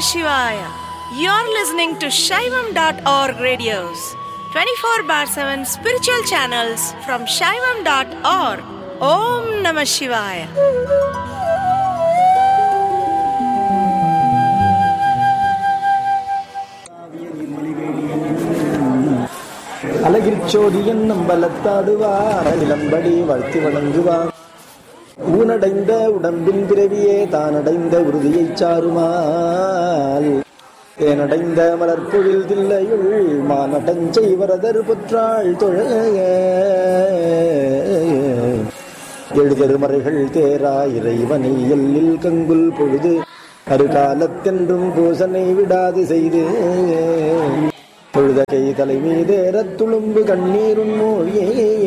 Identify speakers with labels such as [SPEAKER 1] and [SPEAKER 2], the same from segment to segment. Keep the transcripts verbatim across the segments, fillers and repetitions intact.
[SPEAKER 1] Shivaya. You're listening to Shaivam dot org radios, twenty-four bar seven spiritual channels from Shaivam dot org. Om Namah Shivaya.
[SPEAKER 2] அழகிற்சோதியன் நம்பலத்தாடுவார் இளம்படி வாழ்த்தி வணங்குவார். ஊனடைந்த உடம்பின் பிறவியே தானடைந்த உறுதியைச் சாருமால் தேனடைந்த மலர்பொழில் தில்லையுள் மானடஞ்செய்வரதர் புற்றாள் தொழ எழுதருமறைகள் தேரா இறைவனை எல்லில் கங்குல் பொழுது அருகாலத்தென்றும் பூசனை விடாது செய்து தொழுதகை தலைமீதேறத் துளும்பு கண்ணீரும் மூழியே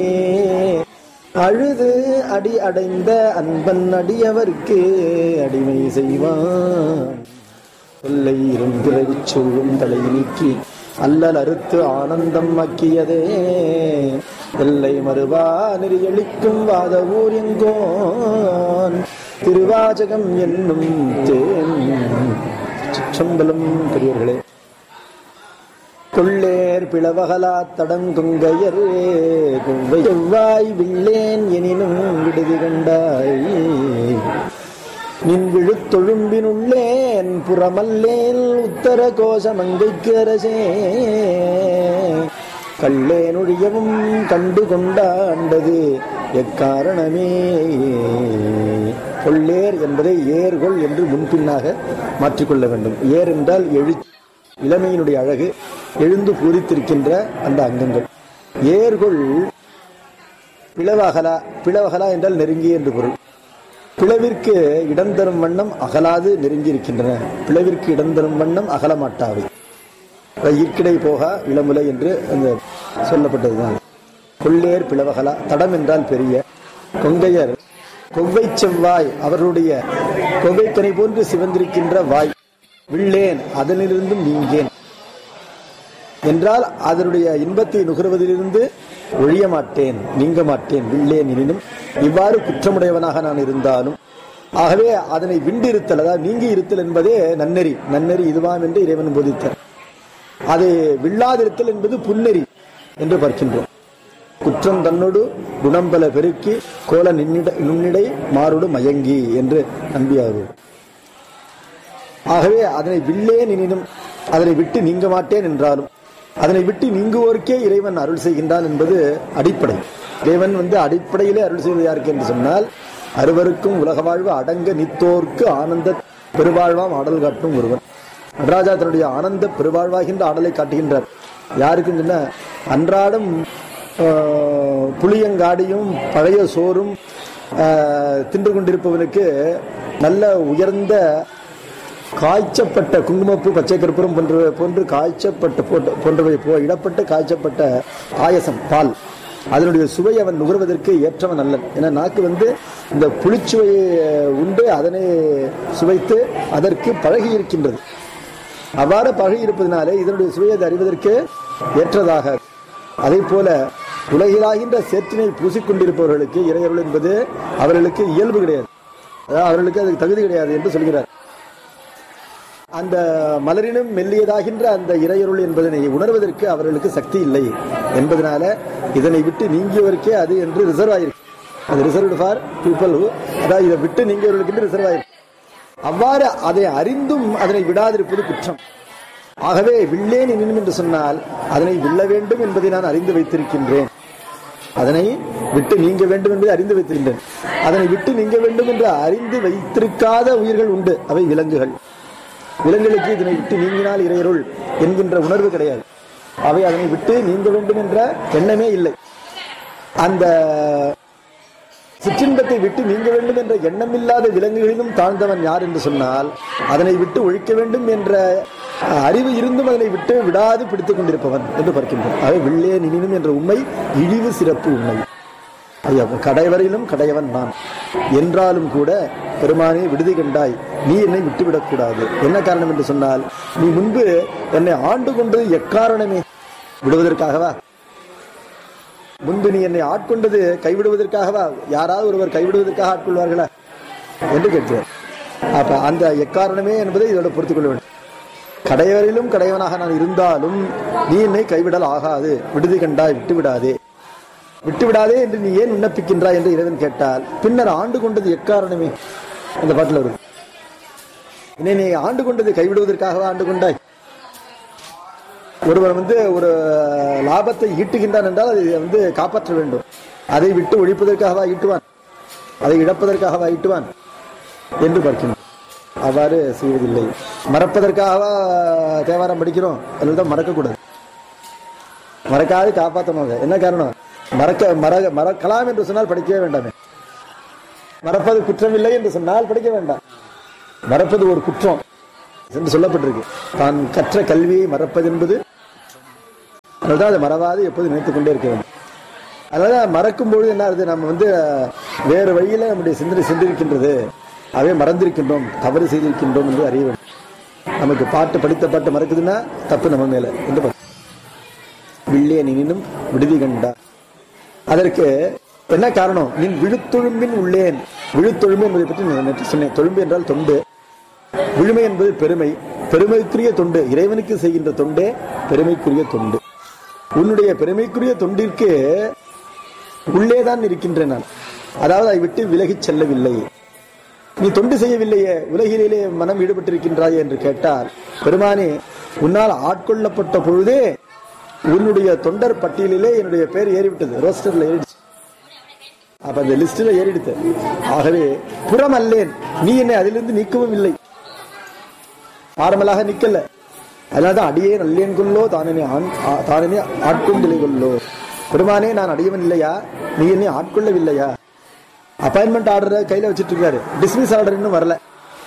[SPEAKER 2] அழுது அடி அடைந்த அன்பன் அடியவர்க்கு அடிமை செய்வான். தொல்லை இரும்பிறவி சூழும் தலை நீக்கி அல்லல் அறுத்து ஆனந்தம் ஆக்கியதே எல்லை மறுவா நெறியளிக்கும் வாத ஊர் எங்கோன் திருவாசகம் என்னும் தேன். சிற்றம்பலம் பெரியவர்களே, கொள்ளேர் பிளவகலா தடங்குங்கையர் கொவ்வை செவ்வாய் வில்லேன் எனினும் விடுதி கண்டாய் நின் விழுத்தொழும்பினுள்ளேன் புறமல்லேன் உத்தர கோஷமங்கைக்கு அரசே கள்ளேனொழியவும் கண்டு கொண்டாண்டது எக்காரணமே. கொள்ளேர் என்பதை ஏர்கொள் என்று முன்பின்னாக மாற்றிக்கொள்ள வேண்டும். ஏர் என்றால் எழு இளமையினுடைய அழகு, எழுந்து பூரித்திருக்கின்ற அந்த அங்கங்கள். ஏர்கொள் பிளவகலா, பிளவகலா என்றால் நெருங்கி என்று பொருள். பிளவிற்கு இடம் தரும் வண்ணம் அகலாது நெருங்கி இருக்கின்றன. பிளவிற்கு இடம் தரும் வண்ணம் அகலமாட்டாவை. ஈர்க்கிடை போகா இளமுலை என்று அந்த சொல்லப்பட்டதுதான். கொள்ளேர் பிளவகலா, தடம் என்றால் பெரிய. கொங்கையர் கொவ்வை செவ்வாய், அவர்களுடைய கொவ்வைக்கனை போன்று சிவந்திருக்கின்ற வாய். வில்லேன், அதனிலிருந்தும் நீங்கேன் என்றால் அதனுடைய இன்பத்தை நுகர்வதிலிருந்து ஒழிய மாட்டேன், நீங்க மாட்டேன். வில்லேன் எனினும், இவ்வாறு குற்றமுடையவனாக நான் இருந்தாலும், ஆகவே அதனை விண்டு இருத்தல், அதாவது நீங்கி இருத்தல் என்பதே நன்னெறி. நன்னெறி இதுவாம் என்று இறைவன் போதித்தார். அதை வில்லாதிருத்தல் என்பது புன்னெறி என்று பார்க்கின்றோம். குற்றம் தன்னோடு குணம்பல பெருக்கி கோல நின்னிட நுண்ணிடை மாறுடு மயங்கி என்று நம்பியார்கள். ஆகவே அதனை வில்லேன் எனினும், அதனை விட்டு நீங்க மாட்டேன் என்றாலும், அதனை விட்டு நீங்குவோருக்கே இறைவன் அருள் செய்கின்றான் என்பது அடிப்படை. இறைவன் வந்து அடிப்படையிலே அருள் செய்வது யாருக்கு என்று சொன்னால், அறுவருக்கும் உலக வாழ்வு அடங்க நித்தோர்க்கு ஆனந்த பெருவாழ்வாம் ஆடல் காட்டும் ஒருவன். நடராஜா தன்னுடைய ஆனந்த பெருவாழ்வாகின்ற ஆடலை காட்டுகின்றார். யாருக்குன்னு சொன்ன, அன்றாடம் புளியங்காடியும் பழைய சோறும் தின்று கொண்டிருப்பவனுக்கு நல்ல உயர்ந்த காய்ச்சப்பட்ட குங்குமப்பூ பச்சை கற்பூரம் போன்ற போன்று காய்ச்சப்பட்ட போன்றவை இடப்பட்டு காய்ச்சப்பட்ட ஆயசம் பால், அதனுடைய சுவை அவன் நுகர்வதற்கு ஏற்றவன் அல்லன். ஏன்னா நாக்கு வந்து இந்த புளிச்சுவையை உண்டு அதனை சுவைத்து அதற்கு பழகி இருக்கின்றது. அவ்வாறு பழகி இருப்பதனாலே இதனுடைய சுவையை அறிவதற்கு ஏற்றதாக. அதே போல உலகிலாகின்ற சேற்றினை பூசிக்கொண்டிருப்பவர்களுக்கு இறையருள் என்பது அவர்களுக்கு இயல்பு கிடையாது, அதாவது அவர்களுக்கு அதுக்கு தகுதி கிடையாது என்று சொல்கிறார். அந்த மலரினும் மெல்லியதாகின்ற அந்த இறையருள் என்பதனை உணர்வதற்கு அவர்களுக்கு சக்தி இல்லை என்பதனால இதனை விட்டு நீங்கியவருக்கே அது என்று ரிசர்வ் ஆயிருக்கு. அது ரிசர்வ்டு ஃபார் பீப்புள், அதாவது இதை விட்டு நீங்கியவர்களுக்கு ரிசர்வ் ஆயிருக்கு. அவ்வாறு அதை அறிந்தும் அதனை விடாதிருப்பது குற்றம். ஆகவே வில்லேன் எனினும் என்று சொன்னால் அதனை வில்ல வேண்டும் என்பதை நான் அறிந்து வைத்திருக்கின்றேன், அதனை விட்டு நீங்க வேண்டும் என்பதை அறிந்து வைத்திருக்கின்றேன். அதனை விட்டு நீங்க வேண்டும் என்று அறிந்து வைத்திருக்காத உயிர்கள் உண்டு, அவை விலங்குகள். விலங்குகளுக்கு இதனை விட்டு நீங்கினால் இறையருள் என்கின்ற உணர்வு கிடையாது. அவை அதனை விட்டு நீங்க வேண்டும் என்ற எண்ணமே இல்லை. அந்த சிற்றின்பத்தை விட்டு நீங்க வேண்டும் என்ற எண்ணம் இல்லாத விலங்குகளிலும் தாழ்ந்தவன் யார் என்று சொன்னால், அதனை விட்டு ஒழிக்க வேண்டும் என்ற அறிவு இருந்தும் அதனை விட்டு விடாது பிடித்துக் கொண்டிருப்பவன் என்று பார்க்கின்றோம். அவை வில்லேன் எனினும் என்ற உண்மை இழிவு சிறப்பு உண்மை. கடைவரையிலும் கடையவன் நான் என்றாலும் கூட பெருமானே விடுதி கண்டாய், நீ என்னை விட்டுவிடக் கூடாது. என்ன காரணம் என்று சொன்னால், நீ முன்பு என்னை ஆண்டு கொண்டது எக்காரணமே? விடுவதற்காகவா? முன்பு நீ என்னை ஆட்கொண்டது கைவிடுவதற்காகவா? யாராவது ஒருவர் கைவிடுவதற்காக ஆட்கொள்வார்களா என்று கேட்கிறார். அப்ப அந்த எக்காரணமே என்பதை இதோட பொறுத்துக் கொள்ள வேண்டும். கடையவரிலும் கடையவனாக நான் இருந்தாலும் நீ என்னை கைவிடல் ஆகாது, விடுதி கண்டாய் விட்டு விடாதே, விட்டு விடாதே என்று நீ ஏன் விண்ணப்பிக்கின்றாய் என்று இறைவன் கேட்டால், பின்னர் ஆண்டு கொண்டது எக்காரணமே அந்த பாட்டில் வருது. என்னை நீ ஆண்டு கொண்டது கைவிடுவதற்காகவா ஆண்டு கொண்டாய்? ஒருவர் வந்து ஒரு லாபத்தை ஈட்டுகின்றான் என்றால் அதை வந்து காப்பாற்ற வேண்டும். அதை விட்டு ஒழிப்பதற்காகவா ஈட்டுவான்? அதை இழப்பதற்காகவா ஈட்டுவான் என்று பார்க்கின்றோம். அவ்வாறு செய்வதில்லை. மறப்பதற்காகவா தேவாரம் படிக்கிறோம்? அதுதான் மறக்கக்கூடாது. மறக்காது காப்பாற்றணும். என்ன காரணம்? மறக்க மற மறக்கலாம் என்று சொன்னால் படிக்கவே வேண்டாமே. மறப்பது குற்றமில்லை என்று சொன்னால் படிக்க வேண்டாம். மறப்பது ஒரு குற்றம் என்று சொல்லப்பட்டிருக்கு. தான் கற்ற கல்வியை மறப்பது என்பது, அதனால்தான் அதை மறவாது எப்போது நினைத்துக் கொண்டே இருக்க வேண்டும். அதனால மறக்கும் பொழுது என்ன ஆகுது? நம்ம வந்து வேறு வழியில நம்முடைய சிந்தனை சென்றிருக்கின்றது, அவை மறந்திருக்கின்றோம், தவறு செய்திருக்கின்றோம் என்று அறிய வேண்டும். நமக்கு பாட்டு படித்த பாட்டு மறக்குதுன்னா தப்பு நம்ம மேல என்று வில்லே நினும் விடுதி கண்டா. அதற்கு என்ன காரணம்? நின் விழுத்தொழும்பின் உள்ளேன். விழுத்தொழும்பு என்பதை பற்றி நேற்று சொன்னேன். தொழும்பு என்றால் தொண்டு, விழுமை என்பது பெருமை. பெருமைக்குரிய தொண்டு, இறைவனுக்கு செய்கின்ற தொண்டே பெருமைக்குரிய தொண்டு. உன்னுடைய பெருமைக்குரிய தொண்டிற்கு உள்ளேதான் இருக்கின்றேன் நான். அதாவது அதை விட்டு விலகிச் செல்லவில்லை. நீ தொண்டு செய்யவில்லையே, உலகிலே மனம் ஈடுபட்டிருக்கின்றாயே என்று கேட்டால், பெருமானே உன்னால் ஆட்கொள்ளப்பட்ட பொழுதே உன்னுடைய தொண்டர் பட்டியலிலே என்னுடைய பேர் ஏறிவிட்டது, ரோஸ்டர்ல ஏறிடுச்சு. அப்ப அந்த லிஸ்ட்ல ஏறிடுத்து. ஆகவே புறம் அல்லேன், நீ என்னை அதிலிருந்து நீக்கவும் இல்லை, ஆரம்பலாக நிக்கல. அதனால்தான் அடியே நல்லேன் கொள்ளோ தானே தானே ஆட்கொண்டிலை கொள்ளோ. பெருமானே நான் அடியவன் இல்லையா, நீ என்னை ஆட்கொள்ளவில்லையா? அப்பாயின்மெண்ட் ஆர்டர் கையில வச்சுட்டு இருக்காரு, டிஸ்மிஸ் ஆர்டர் இன்னும் வரல.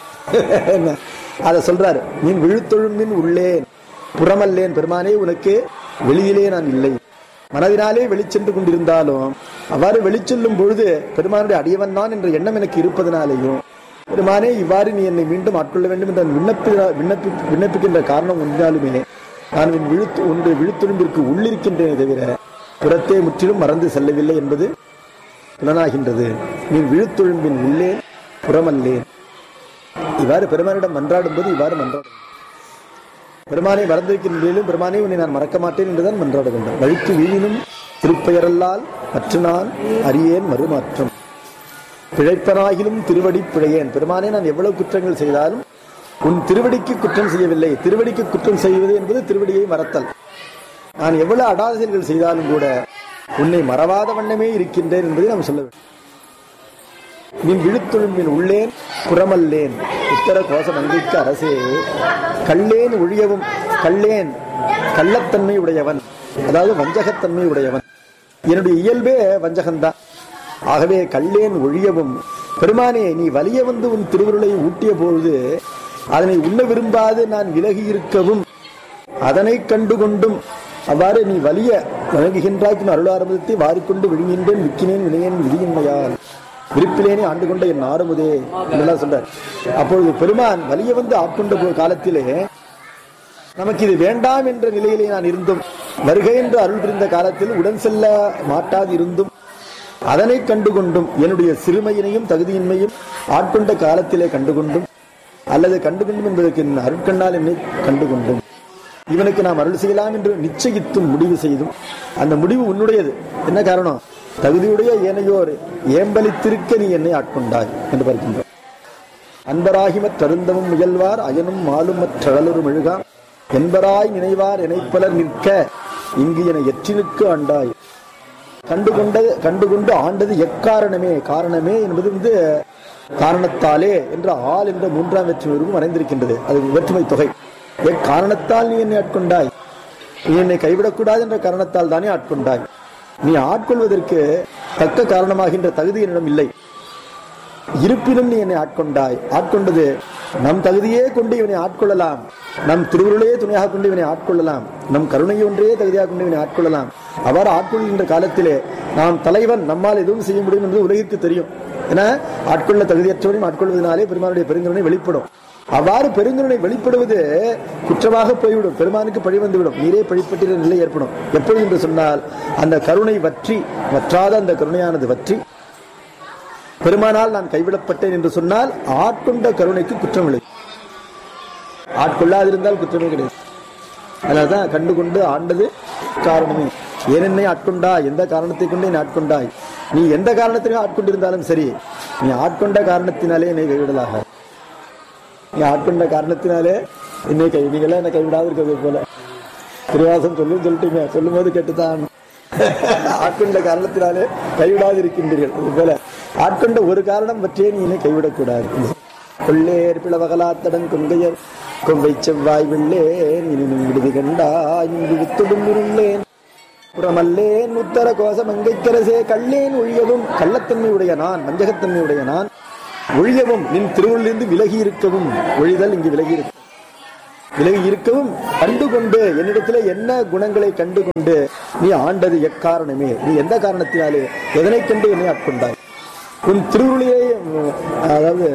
[SPEAKER 2] அத சொல்றாரு, நீ விழுத்தொழும்பின் உள்ளேன் புறமல்லேன். பெருமானே உனக்கு வெளியிலே நான் இல்லை, மனதினாலே வெளிச்சென்று கொண்டிருந்தாலும் அவ்வாறு வெளிச்செல்லும் பொழுது பெருமானுடைய அடியவன் தான் என்ற எண்ணம் எனக்கு இருப்பதனாலேயும், பெருமானே இவ்வாறு நீ என்னை மீண்டும் ஆட்கொள்ள வேண்டும் என்ற விண்ணப்பி விண்ணப்பி விண்ணப்பிக்கின்ற காரணம் ஒன்றாலுமே நான் என் விழுத்து ஒன்று விழுத்தொழும்பிற்கு உள்ளிருக்கின்றேனே தவிர புறத்தே முற்றிலும் மறந்து செல்லவில்லை என்பது புலனாகின்றது. நீ விழுத்தொழும்பின் உள்ளேன் புறமல்லேன். இவ்வாறு பெருமானிடம் மன்றாடும் போது இவ்வாறு மன்றாடும். பெருமானை மறந்திருக்கின்றேனும் பெருமானை உன்னை நான் மறக்க மாட்டேன் என்றுதான் மன்றாட வேண்டும். வழிக்கு வீழினும் திருப்பெயரல்லால் மற்ற நான் அறியேன் மறுமாற்றம். பிழைப்பனாகிலும் திருவடி பிழையேன். பெருமானே நான் எவ்வளவு குற்றங்கள் செய்தாலும் உன் திருவடிக்கு குற்றம் செய்யவில்லை. திருவடிக்கு குற்றம் செய்வது என்பது திருவடியை மறத்தல். நான் எவ்வளவு அடாதல்கள் செய்தாலும் கூட உன்னை மறவாத வண்ணமே இருக்கின்றேன் என்பதை நாம் சொல்ல வேண்டும். நீ விழுத்தொழும்பின் உள்ளேன் புறமல்லேன். உத்தர கோஷ மங்கைக்கு அரசே கல்லேன் ஒழியவும். கல்லேன் கள்ளத்தன்மை உடையவன், அதாவது வஞ்சகத்தன்மை உடையவன். என்னுடைய இயல்பே வஞ்சகம்தான். ஆகவே கல்லேன் ஒழியவும். பெருமானே நீ வலிய வந்து உன் திருவுருளை ஊட்டிய பொழுது அதனை உண்ண விரும்பாது நான் விலகி இருக்கவும், அதனை கண்டுகொண்டும் அவ்வாறு நீ வலிய வழங்குகின்றாய்க்கும் அருள் ஆரம்பத்தை வாரிக்கொண்டு விழுங்கின்றேன் விக்கினேன் வினையேன் விதியின்மையால் விருப்பிலேனே ஆண்டு கொண்ட என் ஆறுமுதே என்றெல்லாம் சொல்றார். அப்பொழுது பெருமான் வலிய வந்து ஆட்கொண்ட காலத்திலே நமக்கு இது வேண்டாம் என்ற நிலையிலே நான் இருந்தும், வருகை என்று அருள் புரிந்த காலத்தில் உடன் செல்ல மாட்டாது இருந்தும், அதனை கண்டுகொண்டும், என்னுடைய சிறுமையினையும் தகுதியின்மையும் ஆட்கொண்ட காலத்திலே கண்டுகொண்டும், அல்லது கண்டுகொண்டும் என்பதற்கு அருட்கண்ணால் என்னை கண்டுகொண்டும், இவனுக்கு நாம் அருள் செய்யலாம் என்று நிச்சயித்தும் முடிவு செய்தும், அந்த முடிவு உன்னுடையது. என்ன காரணம்? தகுதியுடைய ஏனையோர் ஏம்பலித்திருக்க நீ என்னை ஆட்கொண்டாய் என்று பார்க்கின்றோம். அன்பராகிமற் தருந்தமும் முயல்வார் அயனும் மாலும் மற்றழலொரு மெழுகாம் என்பராய் நினைவார் இணைப்பலர் நிற்க இங்கு என எற்றினுக்கு ஆண்டாய். கண்டுகொண்டது கண்டுகொண்டு ஆண்டது எக்காரணமே. காரணமே என்பது வந்து காரணத்தாலே என்ற ஆள் என்ற மூன்றாம் வேற்றுமையும் மறைந்திருக்கின்றது. அது வேற்றுமை தொகை. எக்காரணத்தால் நீ என்னை ஆட்கொண்டாய், நீ என்னை கைவிடக்கூடாது என்ற காரணத்தால் தானே ஆட்கொண்டாய். நீ ஆட்கொள்வதற்கு தக்க காரணமாகின்ற தகுதி என்னிடம் இல்லை, இருப்பினும் நீ என்னை ஆட்கொண்டாய். ஆட்கொண்டது நம் தகுதியே கொண்டு இவனை ஆட்கொள்ளலாம், நம் திருவுருளையே துணையாக கொண்டு இவனை ஆட்கொள்ளலாம், நம் கருணையை ஒன்றையே தகுதியாக கொண்டு இவனை ஆட்கொள்ளலாம். அவ்வாறு ஆட்கொள்கின்ற காலத்திலே நாம் தலைவன், நம்மால் எதுவும் செய்ய முடியும் என்று உலகிற்கு தெரியும். என ஆட்கொள்ள தகுதியற்றவனையும் ஆட்கொள்வதனாலே பெருமானுடைய பெருங்கருணை வெளிப்படும். அவ்வாறு பெருங்கருணை வெளிப்படுவது குற்றமாக போய்விடும், பெருமானுக்கு பழி வந்துவிடும், நீரே பழிப்பட்ட நிலை ஏற்படும். எப்பொழுது என்று சொன்னால் அந்த கருணை வற்றி வற்றாத அந்த கருணையானது வற்றி பெருமானால் நான் கைவிடப்பட்டேன் என்று சொன்னால் ஆட்கொண்ட கருணைக்கு குற்றம் விளை. ஆட்கொள்ளாதிருந்தால் குற்றமே கிடையாது. அதனால்தான் கண்டு கொண்டு ஆண்டது காரணமே. ஏனென்னை ஆட்கொண்டா, எந்த காரணத்தை கொண்டு என்னை ஆட்கொண்டாய், நீ எந்த காரணத்திற்கு ஆட்கொண்டிருந்தாலும் சரி, நீ ஆட்கொண்ட காரணத்தினாலே என்னை கைவிடலாக. நீ ஆட்கொண்ட காரணத்தினாலே என்னை கை நீங்களே என்னை கைவிடாது இருக்கிறது போல திருவாசம் சொல்லு சொல்லிட்டீங்க, சொல்லும் போது கேட்டுதான். ஆட்கொண்ட காரணத்தினாலே கைவிடாது இருக்கின்றீர்கள். அது போல ஆட்கொண்ட ஒரு காரணம் பற்றியே நீ என்னை கைவிடக்கூடாது. கொள்ளேர் பிளவகலாத்தடன் கொங்கையர் கொங்கை செவ்வாய் வெள்ளேன் இனினும் விடுதி கண்டாய் விடுத்துடும் இருளேன் புறமல்லேன் உத்தர கோச மங்கைக்கரசே கள்ளேன் ஒழியவும், கள்ளத்தன்மையுடைய நான், வஞ்சகத்தன்மையுடைய நான் ஒழியவும், நின் திருவுள்ளிருந்து விலகி இருக்கவும், ஒழிதல் இங்கு விலகி இருக்க விலகி இருக்கவும், கண்டுகொண்டு என்னிடத்துல என்ன குணங்களை கண்டுகொண்டு நீ ஆண்டது எக்காரணமே, நீ எந்த காரணத்தினாலே எதனை கண்டு என்னை ஆட்கொண்டாய். உன் திருவுருளியை, அதாவது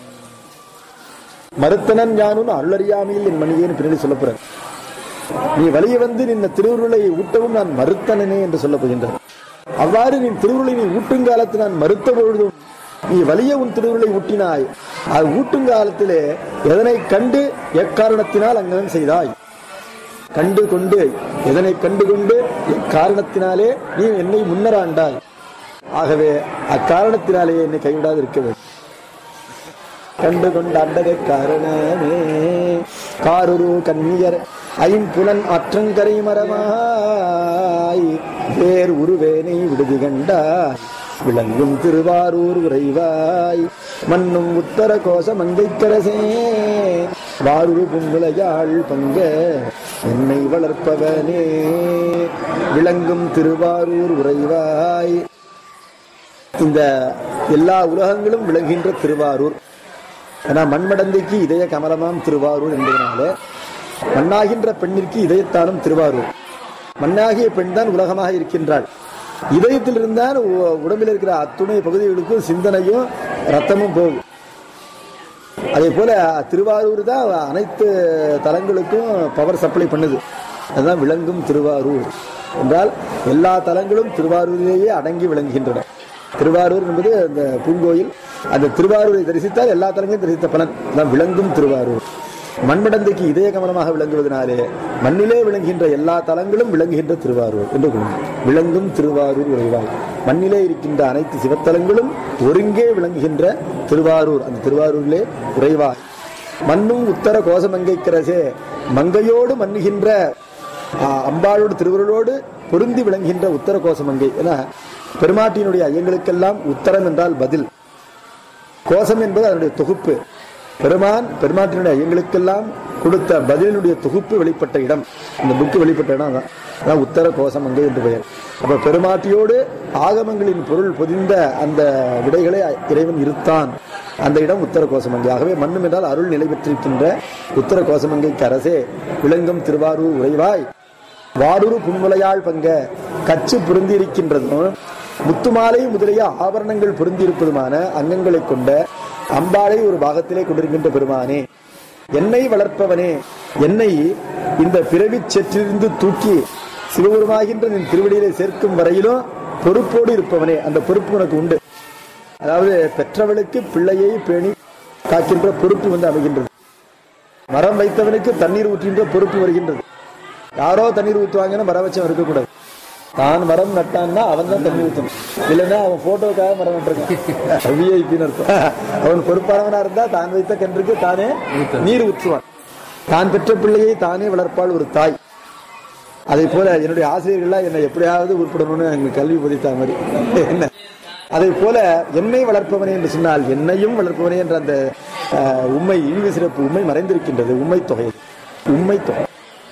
[SPEAKER 2] மறுத்தனன் யானும் அருளறியாமையில் என் மணியேன்னு பின்னாடி சொல்ல போற, நீ வலிய வந்து நின்ன திருவுருளை ஊட்டவும் நான் மறுத்தனனே என்று சொல்ல போகின்றார். அவ்வாறு நீ திருவுருளை நீ ஊட்டுங்காலத்தில் நான் மறுத்த பொழுதும் நீ வலிய உன் திருவுருளை ஊட்டினாய். அது ஊட்டுங்காலத்திலே எதனை கண்டு எக்காரணத்தினால் அங்கனம் செய்தாய். கண்டு கொண்டு எதனை கண்டு கொண்டு எக்காரணத்தினாலே நீ என்னை முன்னராண்டாய். ஆகவே அக்காரணத்தினாலே என்னை கைவிடாது இருக்க வேண்டும். கண்டு கொண்டாண்டதே காரணமே காருரு கண்ணியர் ஐம்புலன் அற்றங்கரை மரமாய் வேர் உருவேனை விடுதி கண்டாய் விளங்கும் திருவாரூர் உறைவாய் மண்ணும் உத்தர கோச மங்கைக்கரசே வாரூர் புன்முலையாள் பங்க என்னை வளர்ப்பவனே விளங்கும் திருவாரூர் உறைவாய். இந்த எல்லா உலகங்களும் விளங்குகின்ற திருவாரூர். ஏன்னா மண்மடந்தைக்கு இதய கமலமாம் திருவாரூர் என்பதனால மண்ணாகின்ற பெண்ணிற்கு இதயத்தாலும் திருவாரூர். மண்ணாகிய பெண் தான் உலகமாக இருக்கின்றாள். இதயத்தில் இருந்தால் உடம்பில் இருக்கிற அத்துணை பகுதிகளுக்கும் சிந்தனையும் ரத்தமும் போகும். அதே போல திருவாரூர் தான் அனைத்து தலங்களுக்கும் பவர் சப்ளை பண்ணுது. அதுதான் விளங்கும் திருவாரூர் என்றால் எல்லா தலங்களும் திருவாரூரிலேயே அடங்கி விளங்குகின்றன. திருவாரூர் என்பது அந்த பூங்கோயில். அந்த திருவாரூரை தரிசித்தால் எல்லா தலங்களையும் தரிசித்த பலன் தான் விளங்கும் திருவாரூர். மண்மடந்தைக்கு இதய கமலமாக விளங்குவதனாலே மண்ணிலே விளங்குகின்ற எல்லா தலங்களும் விளங்குகின்ற திருவாரூர் என்று கூறும். விளங்கும் திருவாரூர் உறைவாய். மண்ணிலே இருக்கின்ற அனைத்து சிவத்தலங்களும் ஒருங்கே விளங்குகின்ற திருவாரூர். அந்த திருவாரூரிலே உறைவாய். மண்ணும் உத்தர கோச மங்கைக்கரசே, மங்கையோடு மன்னுகின்ற அம்பாளோடு திருவருளோடு பொருந்தி விளங்குகின்ற உத்தர கோச மங்கை. ஏன்னா பெருமாட்டியினுடைய ஐயங்களுக்கெல்லாம் உத்தரம் என்றால் பதில், கோசம் என்பது அதனுடைய தொகுப்பு. பெருமான் பெருமாட்டினுடைய ஐயங்களுக்கெல்லாம் கொடுத்த பதிலினுடைய தொகுப்பு வெளிப்பட்ட இடம். இந்த புக்கு வெளிப்பட்ட இடம் தான் உத்தர கோசம் மங்கை என்று பெயர். அப்ப பெருமாட்டியோடு ஆகமங்களின் பொருள் பொதிந்த அந்த விடைகளை இறைவன் இருத்தான். அந்த இடம் உத்தர கோசமங்கை. ஆகவே மண்ணும் என்றால் அருள் நிலை பெற்றிருக்கின்ற உத்தர கோசமங்கைக்கு அரசே விளங்கும் திருவாரூர் உறைவாய். வாரூர் புன்முலையாள் பங்க கச்சு பொருந்தி இருக்கின்றதும் முத்துமாலை முதலிய ஆபரணங்கள் பொருந்தி இருப்பதுமான அங்கங்களை கொண்ட அம்பாளை ஒரு பாகத்திலே கொண்டிருக்கின்ற பெருமானே, என்னை வளர்ப்பவனே, என்னை இந்த பிறவி செற்றிலிருந்து தூக்கி சிவபெருமாகின்ற நின் திருவடியிலே சேர்க்கும் வரையிலும் பொறுப்போடு இருப்பவனே. அந்த பொறுப்பு உனக்கு உண்டு. அதாவது பெற்றவளுக்கு பிள்ளையை பேணி காக்கின்ற பொறுப்பு வந்து அமைகின்றது. மரம் வைத்தவனுக்கு தண்ணீர் ஊற்றுகின்ற பொறுப்பு வருகின்றது. யாரோ தண்ணீர் ஊற்றுவாங்கன்னா மரம் வச்சவன் இருக்கக்கூடாது. தான் மரம் நட்டான்னா அவன் தான் தண்ணி ஊற்றணும். இல்லைன்னா அவன் போட்டோக்காக மரம் நட்டிருக்கான் விஐபின்னு அர்த்தம். அவன் பொறுப்பானவனா இருந்தா தான் வைத்த கன்றுக்கு தானே நீர் ஊற்றுவான். தான் பெற்ற பிள்ளையை தானே வளர்ப்பாள் ஒரு தாய். அதே போல என்னுடைய ஆசிரியர்கள்லாம் என்னை எப்படியாவது உருப்படணும்னு எங்களுக்கு கல்வி போதித்த மாதிரி என்ன. அதே போல என்னை வளர்ப்பவனே என்று சொன்னால் என்னையும் வளர்ப்பவனே என்ற அந்த உண்மை இழிவு சிறப்பு உண்மை மறைந்திருக்கின்றது. உண்மை தொகை உண்மை தொகை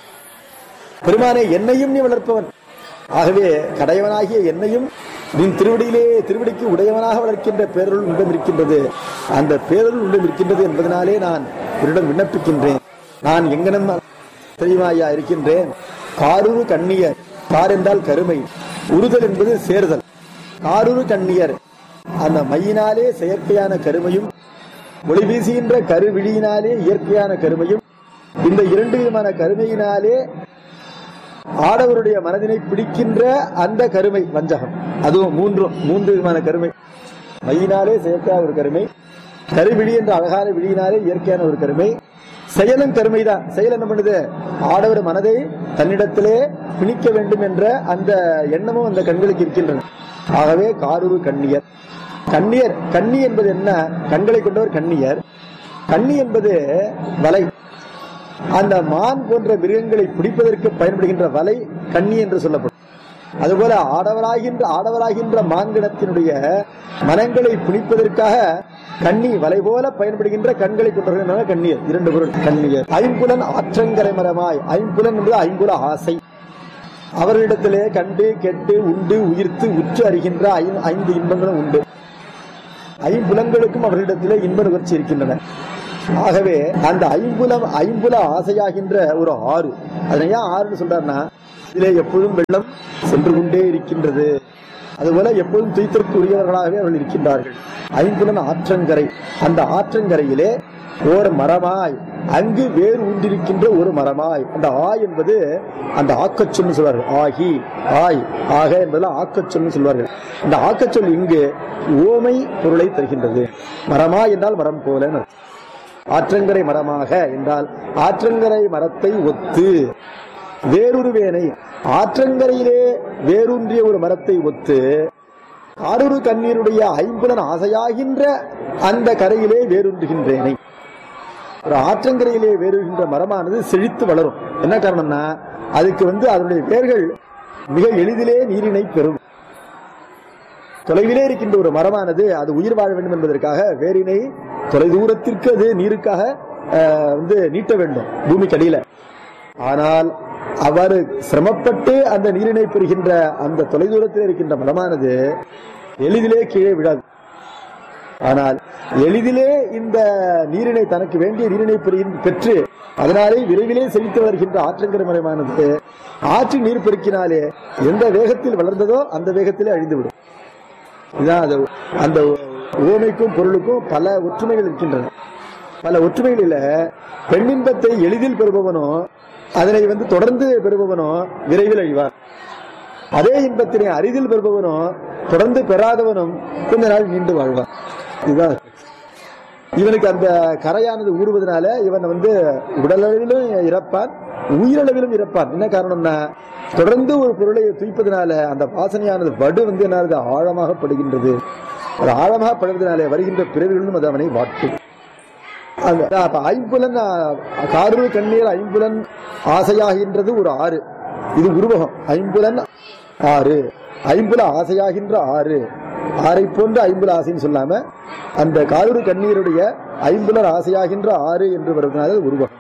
[SPEAKER 2] பெருமானே, என்னையும் நீ வளர்ப்பவன். ஆகவே கடையவனாகிய என்னையும் நின் திருவடியிலே திருவடிக்கு உடையவனாக வளர்க்கின்ற பேரருள் உண்டம் இருக்கின்றது. அந்த பேரருள் உண்டம் இருக்கின்றது என்பதனாலே நான் உன்னிடம் விண்ணப்பிக்கின்றேன். நான் எங்கனம் தெரியுமாயா இருக்கின்றேன். காரூரு கண்ணியர், கார் என்றால் கருமை, உறுதல் என்பது சேர்தல். காரூரு கண்ணியர், அந்த மையினாலே செயற்கையான கருமையும் ஒளி வீசுகின்ற கருவிழியினாலே இயற்கையான கருமையும், இந்த இரண்டு விதமான கருமையினாலே ஆடவருடைய மனதினை பிடிக்கின்ற அந்த கருமை வஞ்சகம். அதுவும் மூன்றும் மூன்று விதமான கருமை. மையினாலே செயற்கையான ஒரு கருமை, கருவிழி என்ற அழகான விழியினாலே இயற்கையான ஒரு கருமை, செயலும் கருமைதான். செயல் என்ன பண்ணுது? ஆடவர் மனதை தன்னிடத்திலே பிணிக்க வேண்டும் என்ற அந்த எண்ணமும் அந்த கண்களுக்கு இருக்கின்றன. ஆகவே காரூரு கண்ணியர். கண்ணியர், கண்ணி என்பது என்ன? கண்களை கொண்டவர் கண்ணியர். கண்ணி என்பது வலை. அந்த மான் போன்ற மிருகங்களை பிடிப்பதற்கு பயன்படுகின்ற வலை கண்ணி என்று சொல்லப்படும். அதுபோல ஆடவராகின்ற ஆடவராகின்ற மான்கணத்தினுடைய மனங்களை பிடிப்பதற்காக கண்ணி வலை போல பயன்படுகின்ற கண்களை கொண்டவர்கள் கண்ணியர். இரண்டு பொருள் கண்ணியர். ஐம்புலன் ஆற்றங்கரை மரமாய். ஐம்புலன் என்பது ஐம்புல ஆசை. அவர்களிடத்திலே கண்டு கெட்டு உண்டு உயிர்த்து உற்று அறிகின்ற ஐந்து இன்பங்களும் உண்டு. ஐம்புலங்களுக்கும் அவர்களிடத்திலே இன்ப நுகர்ச்சி இருக்கின்றன. ஆகவே அந்த ஐம்புலம் ஐம்புல ஆசையாகின்ற ஒரு ஆறு, அதனை ஏன் ஆறுன்னு சொல்றாருன்னா, இதிலே எப்பொழுதும் வெள்ளம் சென்று கொண்டே இருக்கின்றது. அதுபோல எப்பொழுதும் துய்த்திற்கு உரியவர்களாகவே அவர்கள் இருக்கின்றார்கள். ஐம்புலன் ஆற்றங்கரை. அந்த ஆற்றங்கரையிலே ஓர் மரமாய், அங்கு வேறு ஊன்றிருக்கின்ற ஒரு மரமாய். அந்த ஆய் என்பது அந்த ஆக்கச்சொன்னு சொல்வார்கள். ஆகி, ஆய், ஆக என்பதெல்லாம் ஆக்கச்சொன்னு சொல்வார்கள். இந்த ஆக்கச்சொல் இங்கு ஓமை பொருளை தருகின்றது. மரமாய் என்றால் மரம் போல. ஆற்றங்கரை மரமாக என்றால் ஆற்றங்கரை மரத்தை ஒத்து. வேறொரு வேனை, ஆற்றங்கரையிலே வேரூன்றிய ஒரு மரத்தை ஒத்து காரூரு கண்ணீருடைய ஐம்புலன் ஆசையாகின்ற அந்த கரையிலே வேரூன்றுகின்றேனை. ஒரு ஆற்றங்கரையிலே வேறுகின்ற மரமானது செழித்து வளரும். என்ன காரணம்னா, அதுக்கு வந்து அதனுடைய வேர்கள் மிக எளிதிலே நீரினை பெறும். தொலைவிலே இருக்கின்ற ஒரு மரமானது அது உயிர் வாழ வேண்டும் என்பதற்காக வேரினை தொலை தூரத்திற்கு அது நீருக்காக வந்து நீட்ட வேண்டும் பூமிக்கு அடியில. ஆனால் அவ்வாறு சிரமப்பட்டு அந்த நீரினை பெறுகின்ற அந்த தொலைதூரத்தில் இருக்கின்ற மரமானது எளிதிலே கீழே விடாது. ஆனால் எளிதிலே இந்த நீரினை, தனக்கு வேண்டிய நீரினை பெற்று அதனாலே விரைவிலே செழித்து வருகின்ற ஆற்றங்கரை மரமானது ஆற்று நீர் பெருக்கினாலே எந்த வேகத்தில் வளர்ந்ததோ அந்த வேகத்திலே அழிந்துவிடும். இதுதான் அது. அந்த ஓமைக்கும் பொருளுக்கும் பல ஒற்றுமைகள் இருக்கின்றன. பல ஒற்றுமைகளில பெண்ணின்பத்தை எளிதில் பெறுபவனோ அதனை வந்து தொடர்ந்து பெறுபவனோ விரைவில் அழிவார். அதே இன்பத்தினை அரிதில் பெறுபவனோ தொடர்ந்து பெறாதவனும் கொஞ்ச நாள் மீண்டு வாழ்வான். இதுதான். இவனுக்கு அந்த கரையானது ஊறுவதனால இவன் வந்து உடலளவிலும் இறப்பான், உயிரளவிலும் இறப்பான். என்ன காரணம்னா, தொடர்ந்து ஒரு பொருளை தூய்ப்பதனால அந்த வாசனையானது வடு வந்து என்ன ஆழமாக படுகின்றது. அது ஆழமாக படுவதனாலே வருகின்ற பிறவிகளும் அது அவனை வாட்டும். ஐம்புலன் காரூரு கண்ணீர் ஐம்புலன் ஆசையாகின்றது ஒரு ஆறு. இது உருவகம். ஐம்புலன் ஆறு, ஐம்புல ஆசையாகின்ற ஆறு. ஆறை போன்ற ஐம்புல ஆசைன்னு சொல்லாம அந்த காரூரு கண்ணீருடைய ஐம்புலர் ஆசையாகின்ற ஆறு என்று வருவதனால உருவகம்.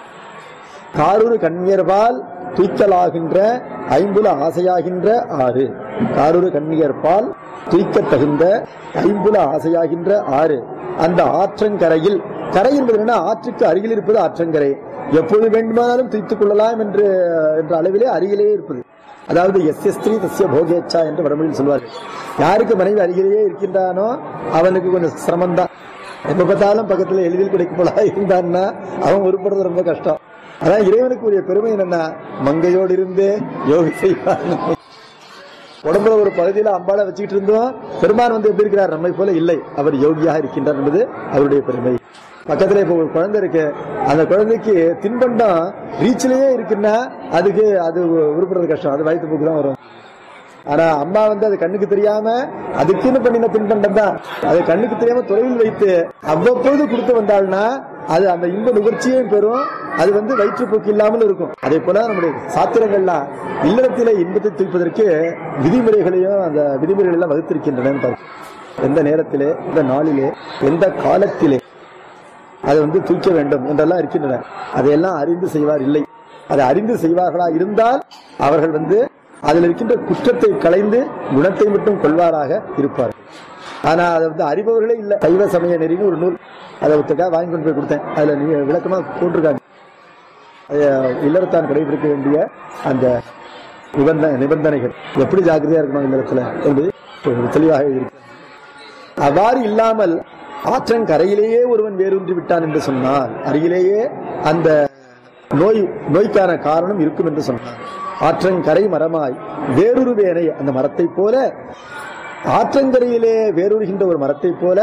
[SPEAKER 2] காரூரு கண்ணீர்பால் தூய்க்கலாகின்ற ஐம்புல ஆசையாகின்ற ஆறு. காரூரு கண்ணீர்பால் தூய்க்க தகுந்த ஐம்புல ஆசையாகின்ற ஆறு. அந்த ஆற்றங்கரையில், கரை என்பது என்ன, ஆற்றுக்கு அருகில் இருப்பது ஆற்றங்கரை. எப்போது வேண்டுமானாலும் தூய்த்துக் கொள்ளலாம் என்று என்ற அளவிலே அருகிலேயே இருப்பது. அதாவது எஸ் எஸ் ஸ்திரீ தஸ்ய போகேச்சா என்று வடமொழியில் சொல்வார்கள். யாருக்கு மனைவி அருகிலேயே இருக்கின்றானோ அவனுக்கு கொஞ்சம் சிரமம்தான். எப்ப பார்த்தாலும் பக்கத்துல எளிதில் கிடைக்கப்போலா இருந்தான்னா அவன் உருப்படுறது ரொம்ப கஷ்டம். அதான் இறைவனுக்கு உரிய பெருமை என்னன்னா, மங்கையோடு இருந்து யோகி செய்வான். உடம்புல ஒரு பகுதியில அம்பாளை வச்சுக்கிட்டு இருந்தோம், பெருமான் வந்து எப்படி இருக்கிறார் நம்மை போல இல்லை, அவர் யோகியாக இருக்கின்றார் என்பது அவருடைய பெருமை. பக்கத்துல இப்ப ஒரு குழந்தை இருக்கு, அந்த குழந்தைக்கு தின்பண்டம் ரீச்சிலேயே இருக்குன்னா அதுக்கு அது உருப்படுறது கஷ்டம், அது வயிற்று போக்கு தான் வரும். ஆனா அம்மா வந்து அது கண்ணுக்கு தெரியாம அதுக்குன்னு பண்ணின தின்பண்டம் தான், அது கண்ணுக்கு தெரியாம தொலைவில் வைத்து அவ்வப்போது கொடுத்து வந்தாள்னா அது அந்த இன்ப நுகர்ச்சியும் பெறும், அது வந்து வயிற்றுப்போக்கு இல்லாமல் இருக்கும். அதே போல நம்முடைய சாத்திரங்கள்லாம் இல்லறத்திலே இன்பத்தை தூய்ப்பதற்கு விதிமுறைகளையும் அந்த விதிமுறைகள் எல்லாம் வகுத்திருக்கின்றன. எந்த நேரத்திலே, எந்த நாளிலே, எந்த காலத்திலே அதை வந்து தூய்க்க வேண்டும் என்றெல்லாம் இருக்கின்றன. அதையெல்லாம் அறிந்து செய்வார் இல்லை. அதை அறிந்து செய்வார்களா இருந்தால் அவர்கள் வந்து அதில் இருக்கின்ற குற்றத்தை களைந்து குணத்தை மட்டும் கொள்வாராக இருப்பார்கள். ஆனா அதை வந்து அறிபவர்களே இல்லை. சைவ சமய நெறின்னு ஒரு நூல், அதை ஒருத்தக்காக வாங்கி கொண்டு போய் கொடுத்தேன். அதுல நீங்க விளக்கமா போட்டிருக்காங்க இல்லறத்தான் கடைபிடிக்க வேண்டிய அந்த நிபந்தனை நிபந்தனைகள் எப்படி ஜாக்கிரதையா இருக்கணும் இல்லறத்துல என்று தெளிவாக இருக்கு. அவ்வாறு இல்லாமல் ஆற்றங்கரையிலேயே ஒருவன் வேரூன்றி விட்டான் என்று சொன்னால் அருகிலேயே அந்த நோய் நோய்க்கான காரணம் இருக்கும் என்று சொன்னார். ஆற்றங்கரை மரமாய் வேறொரு வேனை, அந்த மரத்தை போல ஆற்றங்கரையிலே வேறொருகின்ற ஒரு மரத்தை போல